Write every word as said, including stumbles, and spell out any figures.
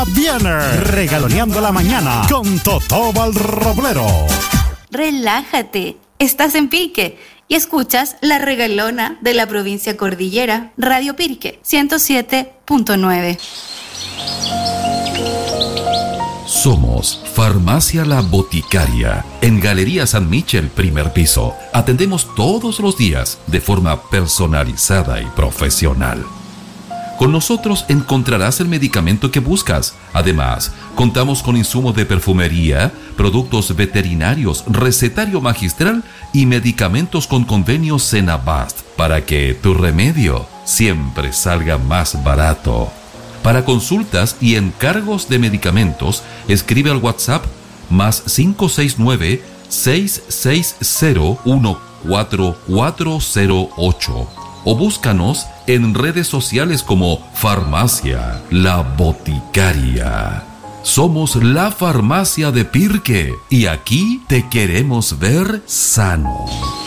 Viene regaloneando la mañana con Totó Valroblero. Relájate, estás en Pirque y escuchas la regalona de la provincia cordillera, Radio Pirque ciento siete punto nueve. Somos Farmacia La Boticaria, en Galería San Michel, primer piso. Atendemos todos los días de forma personalizada y profesional. Con nosotros encontrarás el medicamento que buscas. Además, contamos con insumos de perfumería, productos veterinarios, recetario magistral y medicamentos con convenios Senabast para que tu remedio siempre salga más barato. Para consultas y encargos de medicamentos, escribe al WhatsApp más cinco seis nueve, seis seis cero, uno cuatro cuatro cero ocho o búscanos en redes sociales como Farmacia La Boticaria. Somos la farmacia de Pirque y aquí te queremos ver sano.